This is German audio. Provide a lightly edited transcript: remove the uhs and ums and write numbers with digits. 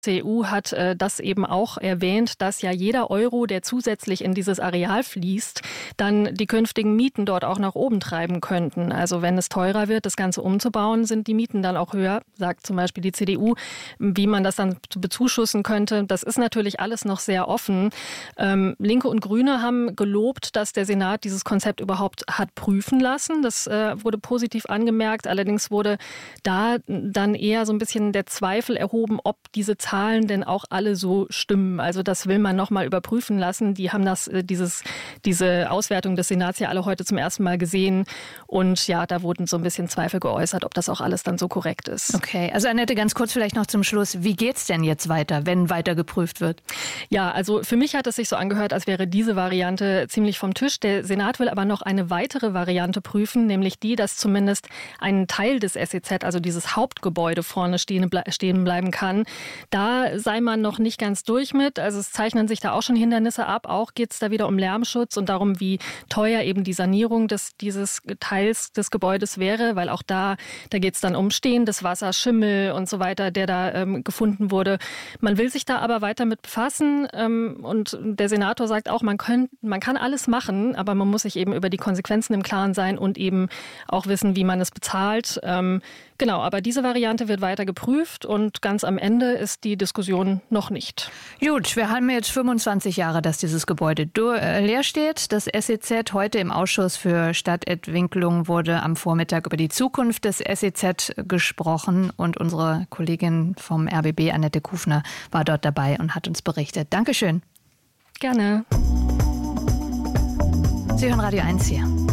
CDU hat das eben auch erwähnt, dass ja jeder Euro, der zusätzlich in dieses Areal fließt, dann die künftigen Mieten dort auch nach oben treiben könnten. Also wenn es teurer wird, das Ganze umzubauen, sind die Mieten dann auch höher, sagt zum Beispiel die CDU. Wie man das dann bezuschussen könnte, das ist natürlich alles noch sehr offen. Linke und Grüne haben gelobt, dass der Senat dieses Konzept überhaupt hat prüfen lassen. Das wurde positiv angemerkt. Allerdings wurde da dann eher so ein bisschen der Zweifel erhoben, ob diese Zahlen denn auch alle so stimmen. Also das will man nochmal überprüfen lassen. Die haben diese Auswertung des Senats ja alle heute zum ersten Mal gesehen. Und ja, da wurden so ein bisschen Zweifel geäußert, ob das auch alles dann so korrekt ist. Okay, also Annette, ganz kurz vielleicht noch zum Schluss. Wie geht's denn jetzt weiter, wenn weiter geprüft wird? Ja, also für mich hat es sich so angehört, als wäre diese Variante ziemlich vom Tisch. Der Senat will aber noch eine weitere Variante prüfen, nämlich die, dass zumindest ein Teil des SEZ, also dieses Hauptgebäude vorne stehen bleiben kann. Da sei man noch nicht ganz durch mit. Also es zeichnen sich da auch schon Hindernisse ab. Auch geht es da wieder um Lärmschutz und darum, wie teuer eben die Sanierung dieses Teils des Gebäudes wäre, weil auch da geht es dann um stehendes Wasser, Schimmel und so weiter, der da gefunden wurde. Man will sich da aber weiter mit befassen und der Senator sagt auch, man kann alles machen, aber man muss sich eben über die Konsequenzen im Klaren sein und eben auch wissen, wie man es bezahlt. Genau, aber diese Variante wird weiter geprüft und ganz am Ende ist die Diskussion noch nicht. Gut, wir haben jetzt 25 Jahre, dass dieses Gebäude leer steht. Das SEZ heute im Ausschuss für Stadtentwicklung wurde am Vormittag über die Zukunft des SEZ gesprochen und unsere Kollegin vom RBB, Annette Kufner, war dort dabei und hat uns berichtet. Dankeschön. Gerne. Sie hören Radio 1 hier.